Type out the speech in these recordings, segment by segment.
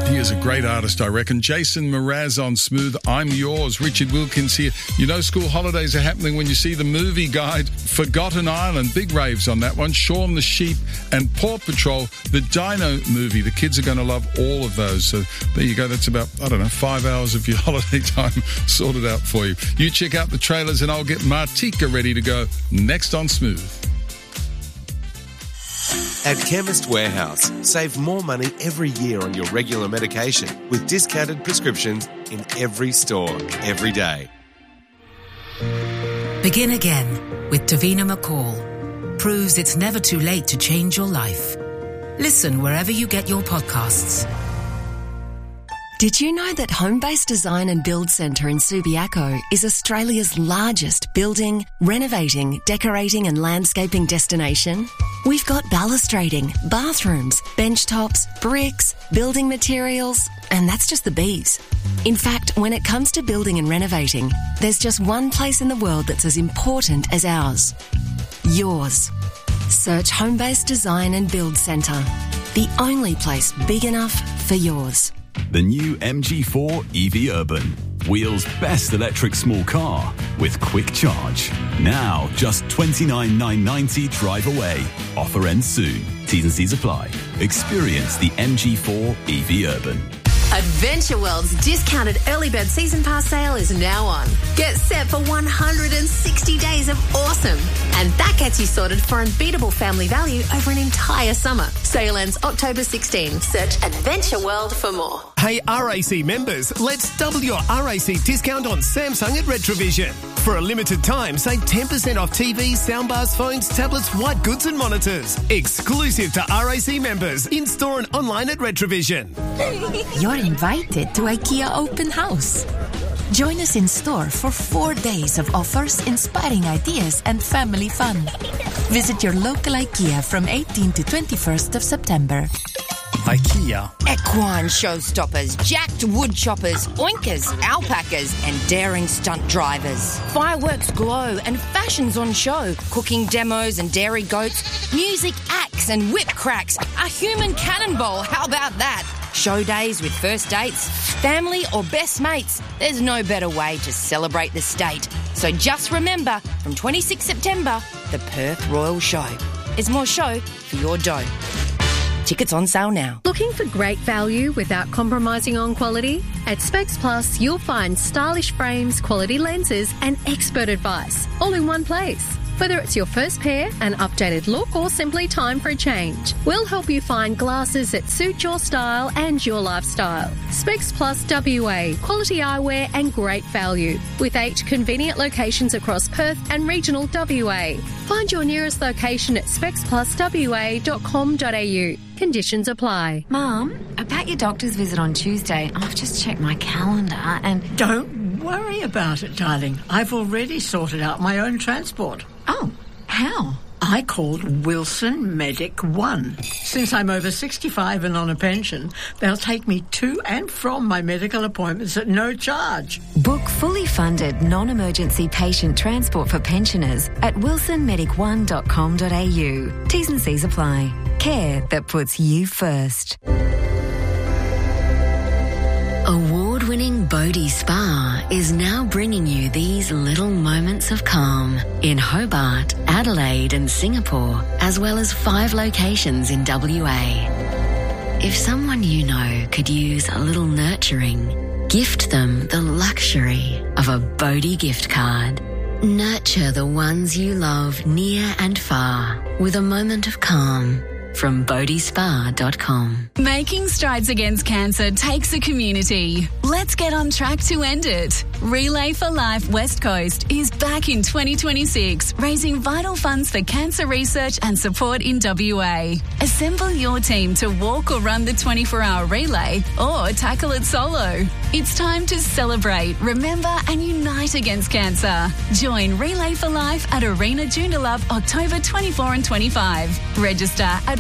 He is a great artist, I reckon. Jason Mraz on Smooth. I'm yours. Richard Wilkins here. You know school holidays are happening when you see the movie guide. Forgotten Island, big raves on that one. Shaun the Sheep and Paw Patrol, the Dino movie. The kids are going to love all of those. So there you go. That's about, 5 hours of your holiday time sorted out for you. You check out the trailers and I'll get Martika ready to go next on Smooth. At Chemist Warehouse, save more money every year on your regular medication with discounted prescriptions in every store, every day. Begin again with Davina McCall. Proves it's never too late to change your life. Listen wherever you get your podcasts. Did you know that Homebase Design and Build Centre in Subiaco is Australia's largest building, renovating, decorating and landscaping destination? We've got balustrading, bathrooms, bench tops, bricks, building materials, and that's just the bees. In fact, when it comes to building and renovating, there's just one place in the world that's as important as ours. Yours. Search Homebase Design and Build Centre. The only place big enough for yours. The new MG4 EV Urban. Wheels' best electric small car with quick charge. Now, just $29,990 drive away. Offer ends soon. T's and C's apply. Experience the MG4 EV Urban. Adventure World's discounted early bird season pass sale is now on. Get set for 160 days of awesome. And that gets you sorted for unbeatable family value over an entire summer. Sale ends October 16. Search Adventure World for more. Hey RAC members, let's double your RAC discount on Samsung at Retrovision. For a limited time, save 10% off TVs, soundbars, phones, tablets, white goods and monitors. Exclusive to RAC members. In-store and online at Retrovision. You're invited to IKEA Open House. Join us in store for 4 days of offers, inspiring ideas and family fun. Visit your local IKEA from 18 to 21st of September. IKEA. Equine showstoppers, jacked wood choppers, oinkers, alpacas and daring stunt drivers. Fireworks glow and fashions on show. Cooking demos and dairy goats. Music acts and whip cracks. A human cannonball, how about that? Show days with first dates, family or best mates. There's no better way to celebrate the state. So just remember, from 26 September, the Perth Royal Show. It's more show for your dough. Tickets on sale now. Looking for great value without compromising on quality? At Specs Plus, you'll find stylish frames, quality lenses and expert advice all in one place. Whether it's your first pair, an updated look or simply time for a change, we'll help you find glasses that suit your style and your lifestyle. Specs Plus WA, quality eyewear and great value with 8 convenient locations across Perth and regional WA. Find your nearest location at specspluswa.com.au. Conditions apply. Mum, about your doctor's visit on Tuesday, I've just checked my calendar and... Don't worry about it, darling. I've already sorted out my own transport. Oh, how? I called Wilson Medic One. Since I'm over 65 and on a pension, they'll take me to and from my medical appointments at no charge. Book fully funded non-emergency patient transport for pensioners at wilsonmedic1.com.au. T's and C's apply. Care that puts you first. Award-winning Bodhi Spa is now bringing you these little moments of calm in Hobart, Adelaide and Singapore, as well as 5 locations in WA. If someone you know could use a little nurturing, gift them the luxury of a Bodhi gift card. Nurture the ones you love near and far with a moment of calm. From bodhispa.com. Making strides against cancer takes a community. Let's get on track to end it. Relay for Life West Coast is back in 2026, raising vital funds for cancer research and support in WA. Assemble your team to walk or run the 24-hour relay or tackle it solo. It's time to celebrate, remember and unite against cancer. Join Relay for Life at Arena Joondalup October 24 and 25. Register at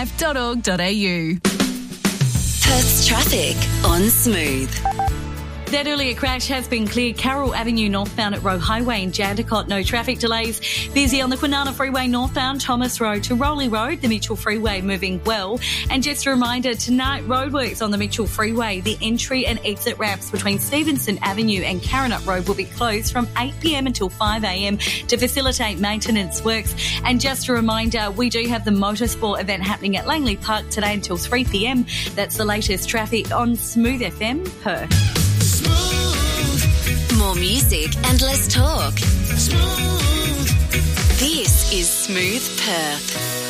relayforlife.org.au. Perth's traffic on Smooth. That earlier crash has been cleared. Carroll Avenue northbound at Roe Highway in Jandakot, no traffic delays. Busy on the Kwinana Freeway northbound, Thomas Road to Rowley Road, the Mitchell Freeway moving well. And just a reminder, tonight roadworks on the Mitchell Freeway. The entry and exit ramps between Stevenson Avenue and Karrinyup Road will be closed from 8 p.m. until 5 a.m. to facilitate maintenance works. And just a reminder, we do have the motorsport event happening at Langley Park today until 3 p.m. That's the latest traffic on Smooth FM Perth. Smooth. More music and less talk. Smooth. This is Smooth Perth.